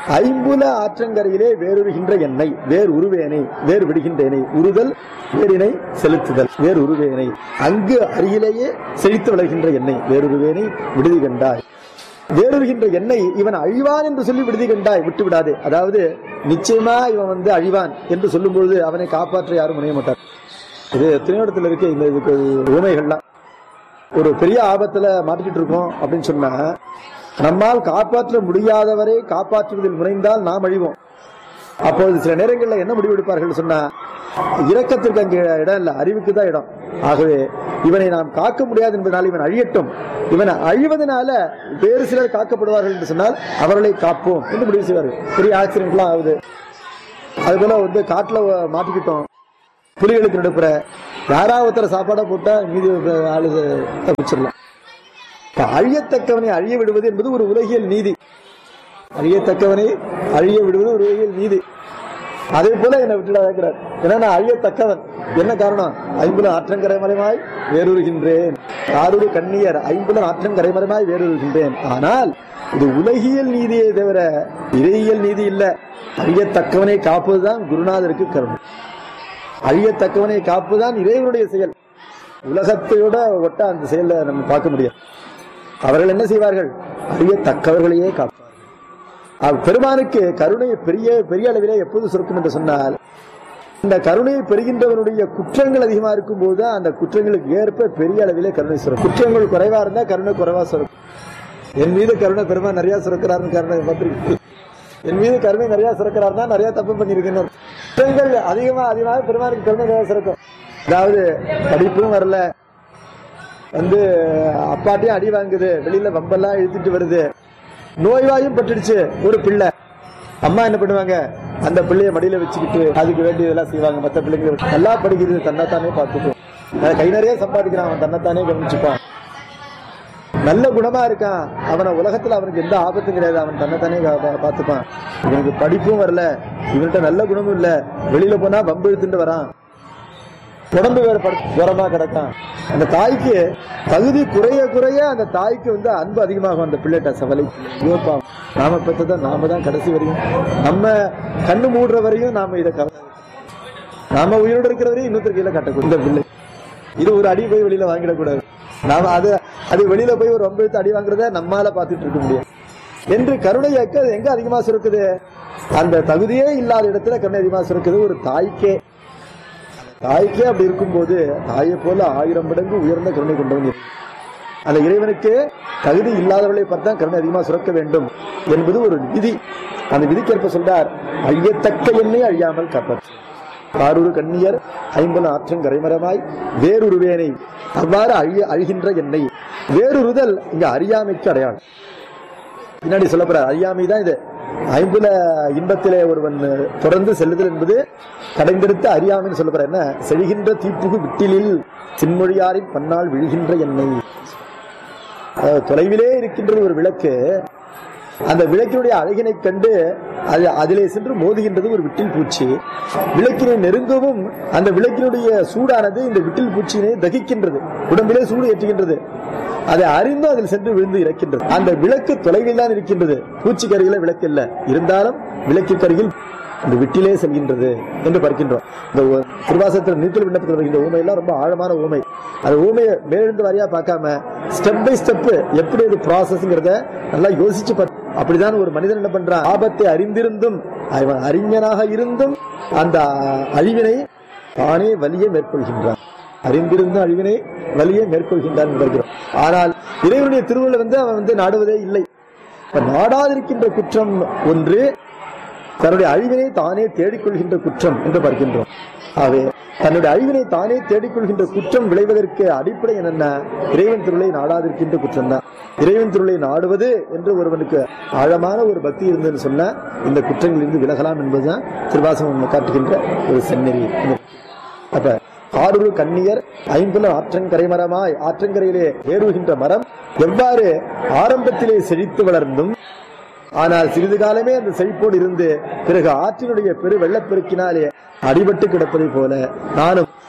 [SPEAKER 2] ஐம்புல ஆற்றங்கரையிலே வேறுகின்ற என்னை வேறு உருவேனை வேறு விடுகின்றேனை உருதல் வேறினை செலுத்துதல் வேறு உருவேனை அங்கு அருகிலேயே செழித்து வளர்கின்ற என்னை வேறுருவேனை விடுதி கண்டாய். வேறுகின்ற எண்ணெய் இவன் அழிவான் என்று சொல்லி விடுதி கண்டாய், விட்டு விடாதே. அதாவது நிச்சயமா இவன் வந்து அழிவான் என்று சொல்லும் பொழுது அவனை காப்பாற்ற யாரும் முனைய மாட்டார். இது திருநோட்டத்தில் இருக்க இந்த இதுக்கு உவமைகள்லாம் ஒரு பெரிய ஆபத்துல மாட்டிக்கிட்டு இருக்கோம் அப்படின்னு சொன்னா நம்மால் காப்பாற்ற முடியாதவரை காப்பாற்றுவதில் முனைந்தால் நாம் அழிவோம். அப்போது சில நேரங்களில் என்ன முடிவு எடுப்பார்கள் சொன்னா, இரக்கத்திற்கு அங்கே இடம் இல்லை, அறிவுக்கு தான் இடம். ஆகவே இவனை நாம் காக்க முடியாது என்பதனால் இவன் அழியட்டும், இவனை அழிவதனால வேறு சிலர் காக்கப்படுவார்கள் என்று சொன்னால் அவர்களை காப்போம் என்று முடிவு செய்வார்கள். பெரிய ஆக்சிடென்ட்லாம் ஆகுது. அது போல வந்து காட்டுல மாட்டிக்கிட்டோம், புலிகளுக்கு நடுப்புற யாராவது சாப்பாடா போட்டா மீதி ஆளு தப்பிச்சிடலாம். அழியத்தக்கவனை அழிய விடுவது என்பது ஒரு உலகியல் நீதி. அழியத்தக்கவனை அழிய விடுவது ஒரு உலகியல் நீதி. அதே போல என்னை விட்டுடாதார். ஏன்னா நான் அழியத்தக்கவன். என்ன காரணம்? ஐம்புல ஆற்றங்கரைமரமாய் வேறுகின்றேன். ஆறுரு கண்ணியர் ஐம்புல ஆற்றங்கரைமரமாய் வேறுகின்றேன். ஆனால் இது உலகியல் நீதியை தவிர இறையியல் நீதி இல்ல. அழியத்தக்கவனை காப்பதுதான் குருநாதருக்கு கருணை. அழியத்தக்கவனை காப்புதான் இறைவனுடைய செயல். உலகத்தையோட ஒட்ட அந்த செயலை நம்ம பார்க்க முடியாது. அவர்கள் என்ன செய்வார்கள்? அழியத்தக்கவர்களையே காப்பார்கள். பெருமானுக்கு கருணை பெரிய பெரிய அளவிலே எப்போது சுரக்கும் என்று சொன்னால், இந்த கருணையை பெறுகின்றவனுடைய குற்றங்கள் அதிகமா இருக்கும் போது அந்த குற்றங்களுக்கு ஏற்ப பெரிய அளவிலே கருணை சுரக்கும். குற்றங்கள் குறைவா இருந்தா கருணை குறைவா சுரக்கும். என் மீது கருணை பெருமான் நிறைய சுரக்கிறாருன்னு கருணை பார்த்திருக்கு. என் மீது கருணை நிறைய சுரக்கிறாருன்னா நிறைய தப்பு பண்ணிருக்கணும். குற்றங்கள் அதிகமா அதிகமாக பெருமானுக்கு கருணை நிறைய சுரக்கும். அதாவது படிப்பும் வரல, வந்து அப்பாட்டையும் அடி வாங்குது, வெளியில வம்பெல்லாம் இழுத்துட்டு வருது, நோய்வாயும் பட்டுடுச்சு ஒரு பிள்ளை. அம்மா என்ன பண்ணுவாங்க? அந்த பிள்ளைய மடியில வச்சுக்கிட்டு அதுக்கு வேண்டியதெல்லாம் செய்வாங்க. மற்ற பிள்ளைங்க நல்லா படிக்கிறது தன்னைத்தானே பார்த்துக்கும், கை நிறைய சம்பாதிக்கிறான், அவன் தன்னைத்தானே கவனிச்சுப்பான், நல்ல குணமா இருக்கான், அவனை உலகத்துல அவனுக்கு எந்த ஆபத்தும் கிடையாது, அவன் தன்னைத்தானே பார்த்துப்பான். இவனுக்கு படிப்பும் வரல, இவன்கிட்ட நல்ல குணமும் இல்ல, வெளியில போனா வம்பு இழுத்துட்டு வரான், உடம்பு வேற உரமா கிடக்கான். அந்த தாய்க்கு தகுதி குறைய குறைய அந்த தாய்க்கு வந்து அன்பு அதிகமாகும் அந்த பிள்ளைகிட்ட. சவலை யோப்பாம், நாம பெற்றதான் நாம தான் கடைசி வரையும், நம்ம கண்ணு மூடுற வரையும் நாம இதை நாம உயிரோடு இருக்கிற வரையும் இன்னொருத்தர் கையில கட்டக்கூடாது. இந்த பிள்ளை இது ஒரு அடி போய் வெளியில வாங்கிடக்கூடாது. நாம அது அது வெளியில போய் ஒரு ஒன்பது அடி வாங்குறத நம்மால பார்த்துட்டு இருக்க முடியாது என்று கருணை இயக்க எங்க அதிகமா சுருக்குது? அந்த தகுதியே இல்லாத இடத்துல கருணை அதிகமா சுருக்குது ஒரு தாய்க்கே. தாய்க்கே அப்படி இருக்கும்போது தாயை போல ஆயிரம் மடங்கு உயர்ந்த கருணை கொண்டவன் அந்த இறைவனுக்கு தகுதி இல்லாதவர்களை பார்த்தா கருணை அதிகமா சுரக்க வேண்டும் என்பது ஒரு விதி. அந்த விதிக்கேற்ப சொல்றார், அழியத்தக்க எண்ணெய் அழியாமல் காப்பாற்று. ஆறுரு கண்ணியர் ஐம்பது ஆற்றும் கரைமரமாய் வேறுருவேனை. அவ்வாறு அழிய அழிகின்ற எண்ணெய். வேறுறுதல் இங்க அறியாமைக்கு அடையாளம். பின்னாடி சொல்லப்படுற அறியாமை தான் இது. ஐம்புல இன்பத்திலே ஒருவன் தொடர்ந்து செல்லுதல் என்பது கடைந்தெடுத்த அறியாமைன்னு சொல்லப்படுற. என்ன? செழிகின்ற தீப்புகு விட்டிலில் சின்மொழியாரின் பன்னால் விழுகின்ற எண்ணெய். தொலைவிலே இருக்கின்றது ஒரு விளக்கு. அந்த விளக்கினுடைய அழகினை கண்டு அது அதிலே சென்று மோதுகின்றது ஒரு விட்டில் பூச்சி. விளக்கினை நெருங்கவும் அந்த விளக்கினுடைய சூடானது இந்த விட்டில் பூச்சியினை தகிக்கின்றது, உடம்பிலே சூடு ஏற்றுகின்றது. அதை அறிந்து அதில் சென்று விழுந்து இறக்கின்றது. அந்த விளக்கு தொலைவில் தான் இருக்கின்றது, பூச்சிக்கு அருகில விளக்கு இல்லை, இருந்தாலும் விளக்கிற்கு அருகில் இந்த விட்டிலே செல்கின்றது என்று பார்க்கின்றோம். இந்த திருவாசகத்தில் நீத்தல் விண்ணப்பத்தில் வருகின்ற ஊமையெல்லாம் ரொம்ப ஆழமான ஊமை. அந்த ஊமையை மேலிருந்து வாரியா பார்க்காம ஸ்டெப் பை ஸ்டெப் எப்படி அது ப்ராசஸ்ங்கிறத நல்லா யோசிச்சு பார்த்து, அப்படிதான் ஒரு மனிதன் என்ன பண்றான்? ஆபத்தை அறிந்திருந்தும் அவன் அறிஞனாக இருந்தும் அந்த அழிவினை தானே வலிய மேற்கொள்கின்றான். அறிந்திருந்தும் அழிவினை வலிய மேற்கொள்கின்றான் பார்க்கிறோம். ஆனால் இறைவனுடைய திருவுள்ள வந்து அவன் வந்து நாடுவதே இல்லை. நாடாதிருக்கின்ற குற்றம் ஒன்று, தன்னுடைய அழிவினை தானே தேடிக்கொள்கின்ற குற்றம் என்று பார்க்கின்றோம். ஆகவே தன்னுடைய அழிவினை தானே தேடிக்கொள்கின்ற குற்றம் விளைவதற்கு அடிப்படை என்னென்ன? இறைவன் திருளை நாடாதிருக்கின்ற குற்றம் தான். இறைவன் திருளை நாடுவது என்று ஒருவனுக்கு ஆழமான ஒரு பக்தி இருந்ததுன்னு சொன்னா இந்த குற்றங்களிலிருந்து விலகலாம் என்பதுதான் திருவாசகம் காட்டுகின்ற ஒரு செந்நெறி. அப்ப ஆறுரு கண்ணியர் ஐம்புல ஆற்றங்கரைமரமாய், ஆற்றங்கரையிலே வேறுகின்ற மரம் எவ்வாறு ஆரம்பத்திலே செழித்து வளர்ந்தும் ஆனால் சிறிது காலமே அந்த செழிப்போடு இருந்து பிறகு ஆற்றினுடைய பெரு வெள்ளப்பெருக்கினாலே அடிபட்டு கிடப்பதை போல நானும்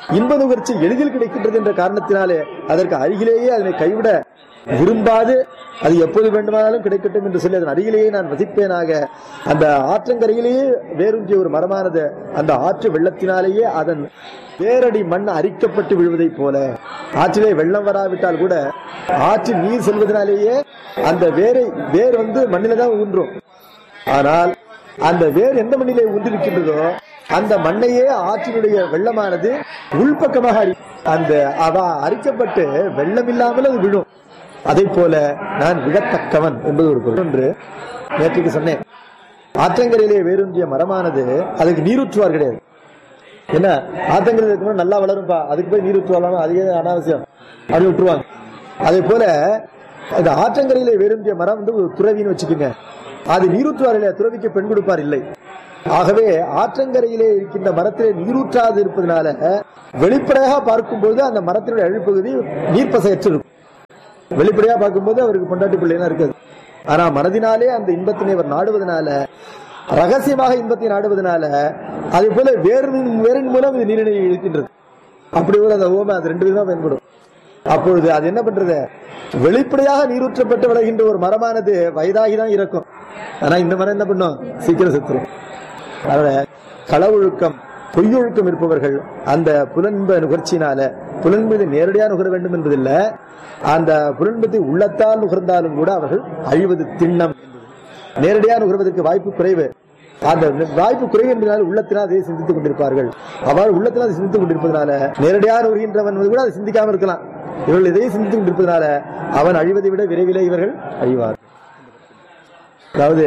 [SPEAKER 2] இன்ப நுகர்ச்சி எளிதில் கிடைக்கின்றது என்ற காரணத்தினாலே அதற்கு அருகிலேயே அதனை கைவிட விரும்பாது அது எப்போது வேண்டுமானாலும் கிடைக்கட்டும் என்று சொல்லி அதன் அருகிலேயே நான் வசிப்பேனாக. அந்த ஆற்றங்கரையிலேயே வேரூன்றிய ஒரு மரமானது அந்த ஆற்று வெள்ளத்தினாலேயே அதன் வேரடி மண் அரிக்கப்பட்டு விழுவதை போல, ஆற்றிலே வெள்ளம் வராவிட்டால் கூட ஆற்றில் நீர் செல்வதனாலேயே அந்த வேரை வேர் வந்து மண்ணில தான் ஊன்றும். ஆனால் அந்த வேர் எந்த மண்ணிலே ஊன்றிருக்கின்றதோ அந்த மண்ணையே ஆற்றினுடைய வெள்ளமானது உள்பக்கமாக அரி அந்த அவ அரிக்கப்பட்டு வெள்ளம் இல்லாமல் அது விழும். அதை போல நான் விழத்தக்கவன் என்பது ஒரு பொருள். ஒன்று நேற்றுக்கு சொன்னேன், ஆற்றங்கரையிலே வேரூன்றிய மரமானது அதுக்கு நீரூற்றுவார் கிடையாது. என்ன ஆற்றங்கரையில் இருக்கணும் நல்லா வளரும்பா, அதுக்கு போய் நீர் ஊற்றுவாங்க, அதுவே அனாவசியம் அப்படி விட்டுருவாங்க. அதே போல இந்த ஆற்றங்கரையிலே வேரூன்றிய மரம் வந்து ஒரு துறவின்னு வச்சுக்கோங்க, அது நீரூற்றுவார் இல்லையா, துறவிக்கு பெண் கொடுப்பார் இல்லை. ஆகவே ஆற்றங்கரையிலே இருக்கின்ற மரத்திலே நீரூற்றாது இருப்பதனால வெளிப்படையாக பார்க்கும்போது அந்த மரத்தினுடைய அழிப்பகுதி நீர்ப்பசையற்று இருக்கும். வெளிப்படையா பார்க்கும்போது அவருக்கு பொண்டாட்டி பிள்ளைலாம் இருக்காது. ஆனா மனதினாலே அந்த இன்பத்தினை அவர் நாடுவதனால, ரகசியமாக இன்பத்தை நாடுவதனால, அதே போல வேறு வேரின் மூலம் இது நீரினை இழுக்கின்றது. அப்படி ஒரு அந்த ஓமை அது ரெண்டு விதமா பயன்படும். அப்பொழுது அது என்ன பண்றது, வெளிப்படையாக நீரூற்றப்பட்டு விளைகின்ற ஒரு மரமானது வயதாகிதான் இருக்கும். ஆனா இந்த மரம் என்ன பண்ணும், சீக்கிரம் செத்துரும். அதனால களவொழுக்கம் பொய்யொழுக்கம் இருப்பவர்கள் அந்த புலன்ப நுகர்ச்சியினால புலன் மீது நேரடியாக நுகர வேண்டும் என்பதில்லை, அந்த புலன்பத்தை உள்ளத்தால் நுகர்ந்தாலும் கூட அவர்கள் அழிவது திண்ணம். நேரடியாக நுகர்வதற்கு வாய்ப்பு குறைவு. அந்த வாய்ப்பு குறைவு என்பதனால் உள்ளத்தினால் அதை சிந்தித்துக் கொண்டிருப்பார்கள். அவ்வாறு உள்ளத்தினால் அதை சிந்தித்துக் கொண்டிருப்பதனால நேரடியாக நுகர்கின்றவன் கூட அதை சிந்திக்காமல் இருக்கலாம். இவர்கள் இதையே சிந்தித்துக் கொண்டிருப்பதனால அவன் அழிவதை விட விரைவிலே இவர்கள் அழிவார்கள். அதாவது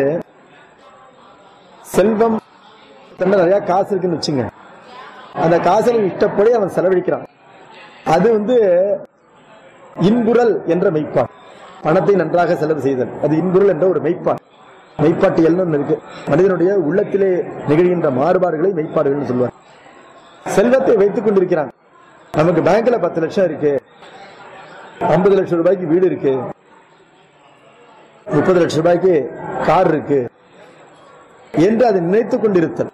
[SPEAKER 2] செல்வம் தன்னை நிறைய காசு இருக்குன்னு வச்சுங்க, அந்த காசை இஷ்டப்படி அவன் செலவழிக்கிறான். அது வந்து இன்புறல் என்ற மெய்ப்பான். பணத்தை நன்றாக செலவு செய்தல் அது இன்புறல் என்ற ஒரு மெய்ப்பான். மெய்ப்பாட்டியல் இருக்கு. மனிதனுடைய உள்ளத்திலே நிகழ்கின்ற மாறுபாடுகளை மெய்ப்பாடுகள் சொல்வார். செல்வத்தை வைத்துக் கொண்டிருக்கிறான். நமக்கு பேங்க்ல பத்து லட்சம் இருக்கு, ஐம்பது லட்சம் ரூபாய்க்கு வீடு இருக்கு, முப்பது லட்சம் ரூபாய்க்கு கார் இருக்கு என்று அதை நினைத்துக் கொண்டிருத்தல்,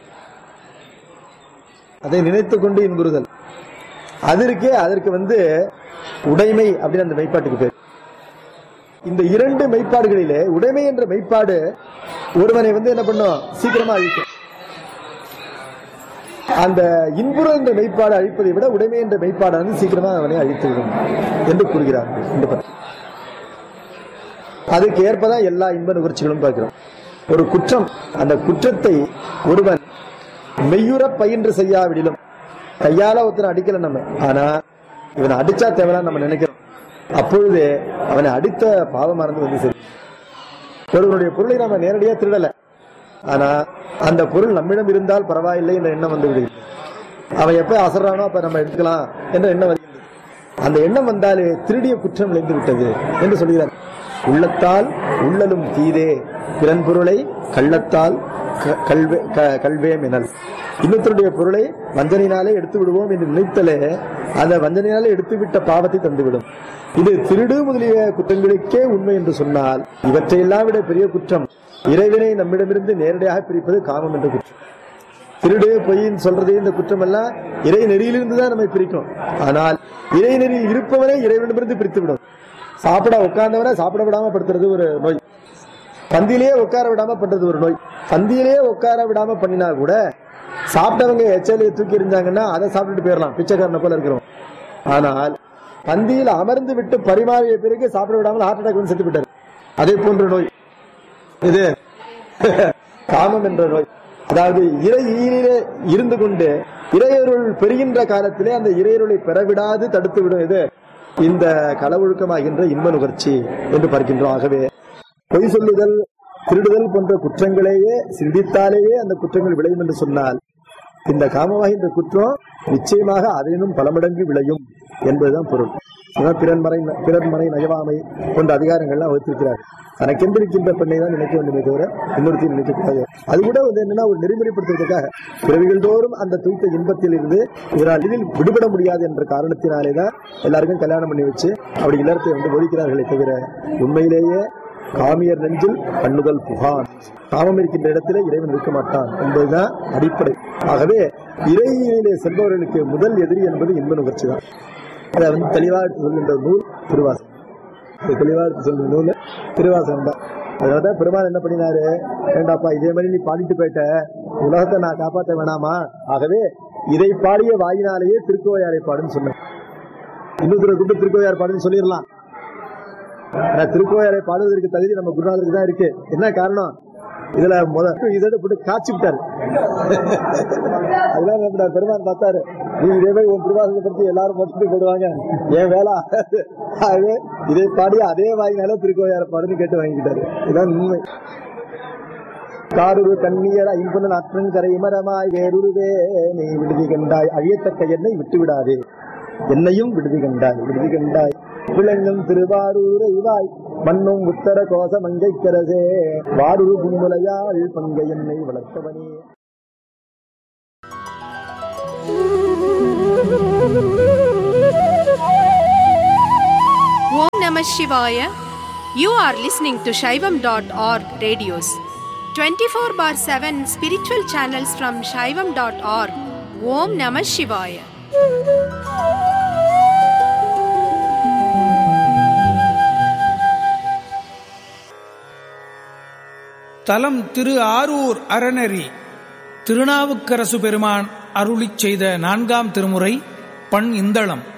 [SPEAKER 2] அதை நினைத்துக் கொண்டு இன்புறுதல், அது இருக்கே அதற்கு வந்து உடைமை அப்படின்னு அந்த மெய்ப்பாட்டுக்கு பேர். இந்த இரண்டு மெய்ப்பாடுகளிலே உடைமை என்ற மெய்ப்பாடு ஒருவனை வந்து என்ன பண்ணும், சீக்கிரமா அழிக்கும். அந்த இன்புறம் என்ற மெய்ப்பாடு அழிப்பதை விட உடைமை என்ற மெய்ப்பாடானது சீக்கிரமா அவனை அழித்துவிடும் என்று கூறுகிறார்கள். அதுக்கு ஏற்பதான் எல்லா இன்ப நுகர்ச்சிகளும் பார்க்கிறோம். ஒரு குற்றம், அந்த குற்றத்தை ஒருவன் மெய்யுற பயின்று செய்யாவிடிலும், கையால ஒருத்தனை அடிக்கல நம்ம, ஆனா இவனை அடிச்சா தேவையான நம்ம நினைக்கிறோம். அப்பொழுது அவனை அடித்த பாவம் மறந்து வந்து சரி. ஒருவனுடைய பொருளை நம்ம நேரடியாக திருடல, ஆனா அந்த பொருள் நம்மிடம் இருந்தால் பரவாயில்லை என்ற எண்ணம் வந்து விடுகிறது. அவன் எப்ப அசறானோ அப்ப நம்ம எடுத்துக்கலாம் என்ற எண்ணம் வருகிறது. அந்த எண்ணம் வந்தாலே திருடிய குற்றம் விளைந்து விட்டது என்று சொல்கிறார். உள்ளத்தால் உள்ளலும் தீதே பிறன் பொருளை கள்ளத்தால் கல்வே கல்வேம் எனல். இன்னொருத்தருடைய பொருளை வஞ்சனையினாலே எடுத்து விடுவோம் என்று நினைத்தலே அந்த வஞ்சனையினாலே எடுத்துவிட்ட பாவத்தை தந்துவிடும். இது திருடு முதலிய குற்றங்களுக்கே உண்மை என்று சொன்னால், இவற்றையெல்லாம் விட பெரிய குற்றம் இறைவனை நம்மிடமிருந்து நேரடியாக பிரிப்பது காமம் என்ற குற்றம். திருடு பொய்ன்னு சொல்றதே இந்த குற்றம் எல்லாம் இறை நெறியிலிருந்து தான் நம்மை பிரிக்கும். ஆனால் இறை நெறியில் இருப்பவனை இறைவனிடமிருந்து பிரித்து விடும். சாப்பிட உட்கார்ந்தவனை சாப்பிட விடாம படுத்துறது ஒரு நோய், பந்தியிலேயே உட்கார விடாம பண்றது ஒரு நோய். பந்தியிலேயே உட்கார விடாம பண்ணினா கூட சாப்பிட்டவங்க எச்சலையை தூக்கி எறிஞ்சாங்கன்னா அதை சாப்பிட்டுட்டு போயிடலாம், பிச்சைக்காரனை போல இருக்கிறோம். ஆனால் பந்தியில் அமர்ந்து விட்டு பரிமாறிய பிறகு சாப்பிட விடாமல் ஹார்ட் அட்டாக் வந்து செத்து விட்டார். அதே போன்ற நோய் இது காமம் என்ற நோய். அதாவது இறை ஈரிலே இருந்து கொண்டு இறையருள் பெறுகின்ற காலத்திலே அந்த இறையருளை பெறவிடாது தடுத்து விடும் இது இந்த களவொழுக்கமாகின்ற இன்ப நுகர்ச்சி என்று பார்க்கின்றோம். ஆகவே பொய் சொல்லுதல், திருடுதல் போன்ற குற்றங்களையே சிந்தித்தாலேயே அந்த குற்றங்கள் விளையும் என்று சொன்னால், இந்த காமமாகின்ற குற்றம் நிச்சயமாக அதனினும் பல மடங்கு விளையும் என்பதுதான் பொருள். பிறன்மறை பிறன்மறை நயவாமை போன்ற அதிகாரங்கள்லாம் வகுத்திருக்கிறார். தனக்கென்றிருக்கின்ற பெண்ணை தான் நினைக்க வேண்டுமே தவிர இன்னொருத்தையும் நினைக்கக்கூடாது. அது கூட வந்து என்னன்னா ஒரு நெறிமுறைப்படுத்துவதற்காக பிறவிகள் தோறும் அந்த தூய்த்த இன்பத்தில் இருந்து இதனால் இதில் விடுபட முடியாது என்ற காரணத்தினாலேதான் எல்லாருக்கும் கல்யாணம் பண்ணி வச்சு அப்படி இல்லறத்தை வந்து ஒழிக்கிறார்களே தவிர உண்மையிலேயே காமியர் நெஞ்சில் கண்ணுதல் புகான், காமம் இருக்கின்ற இடத்திலே இறைவன் இருக்க மாட்டான் என்பதுதான் அடிப்படை. ஆகவே இறையிலே செல்பவர்களுக்கு முதல் எதிரி என்பது இன்ப நுகர்ச்சி தான். அதை வந்து தெளிவாக சொல்கின்ற நூல் திருவாசகம். தெளிவாக சொல்கிற நூல் திருவாசகம் தான். அதனாலதான் பெருமாள் என்ன பண்ணினாரு, வேண்டாப்பா இதே மாதிரி நீ பாடிட்டு போயிட்ட, உலகத்தை நான் காப்பாற்ற வேணாமா, ஆகவே இதை பாடிய வாயினாலேயே திருக்கோயாரை பாடுன்னு சொன்னேன். இன்னொரு கூட்டு திருக்கோயார் பாடுன்னு சொல்லிடலாம். ஆனா திருக்கோயாரை பாடுவதற்கு தகுதி நம்ம குருநாதருக்கு தான் இருக்கு. என்ன காரணம், இதுல முதல் இதோட போட்டு காய்ச்சி விட்டாரு. அதெல்லாம் பெருமான் பார்த்தாரு, நீ இதே மாதிரி உன் திருவாசகத்தை பற்றி எல்லாரும் மட்டும் போடுவாங்க, ஏன் வேலை ஆகவே இதை பாடி அதே வாங்கினால திருக்கோயார பாடுன்னு கேட்டு வாங்கிக்கிட்டாரு. இதுதான் உண்மை. காரூரு கண்ணியர் ஐம்பொன்னன் அற்றன் கரை மரமாய் வேறுருவே நீ விடுதி கண்டாய், அழியத்தக்க என்னை விட்டு விடாதே, என்னையும் விடுதி கண்டாய் விடுதி கண்டாய் விளங்கும் திருவாரூரை வாய் மண்ணும் உத்தர கோச மங்கைக்கரசே வாரூர் புன்முலையாள் பங்கை என்னை வளர்த்தவனே.
[SPEAKER 1] Om Namah Shivaya. You are listening to Shaivam dot org radios. twenty-four bar seven spiritual channels from Shaivam dot org. Om Namah Shivaya.
[SPEAKER 3] தலம் திரு ஆரூர் அறநெறி. திருநாவுக்கரசு பெருமான் அருளிச் செய்த நான்காம் திருமுறை. பண் இந்தளம்.